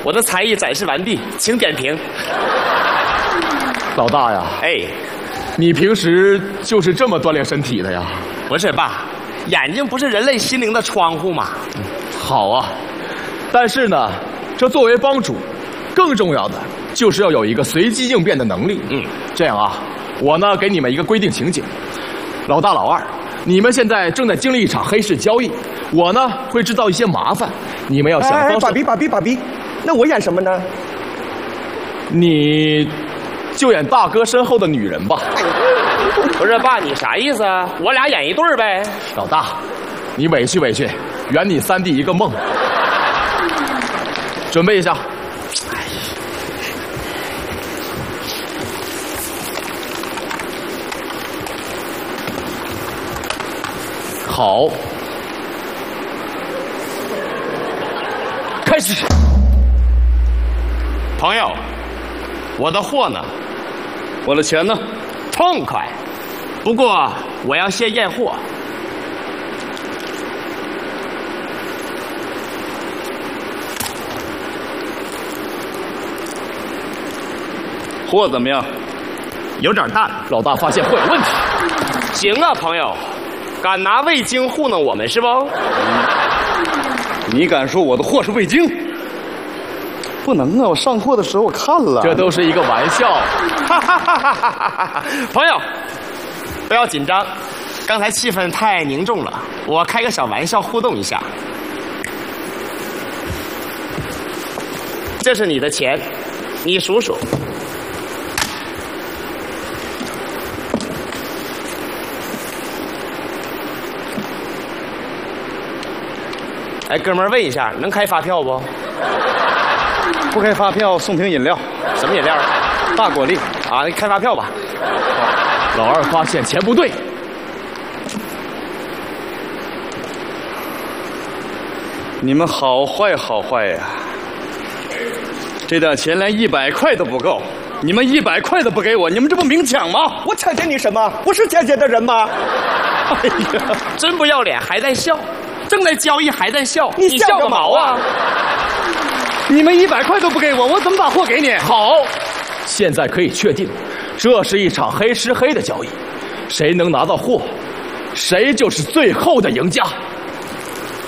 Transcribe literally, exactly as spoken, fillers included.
我的才艺展示完毕，请点评。 老大呀， 哎， 你平时就是这么锻炼身体的呀？ 不是爸，眼睛不是人类心灵的窗户吗？ 好啊，但是呢，这作为帮主，更重要的就是要有一个随机应变的能力。 嗯， 这样啊，我呢给你们一个规定情景：老大、老二，你们现在正在经历一场黑市交易，我呢会制造一些麻烦，你们要想方设。 爸比爸比爸比，那我演什么呢？ 你就演大哥身后的女人吧。 不是爸，你啥意思啊？我俩演一对儿呗。 老大，你委屈委屈，圆你三弟一个梦。准备一下。好，开始。 朋友，我的货呢？ 我的钱呢？ 痛快。不过我要先验货。 货怎么样？ 有点淡。 老大发现货有问题。 行啊，朋友，敢拿味精糊弄我们是不？ 你敢说我的货是味精？不能啊！我上货的时候我看了。 这都是一个玩笑。 哈哈哈哈哈哈！朋友，不要紧张，刚才气氛太凝重了，我开个小玩笑互动一下。这是你的钱，你数数。哎，哥们儿，问一下，能开发票不？ 不开发票送瓶饮料。 什么饮料？ 大果粒。 啊，你开发票吧。 老二发现钱不对。 你们好坏好坏呀！这点钱连一百块都不够，你们一百块都不给我，你们这不明抢吗？ 我抢劫你什么？我是捡劫的人吗？ 哎呀，真不要脸，还在笑。正在交易还在笑， 你笑个毛啊！ 你们一百块都不给我，我怎么把货给你？ 好，现在可以确定，这是一场黑吃黑的交易，谁能拿到货，谁就是最后的赢家。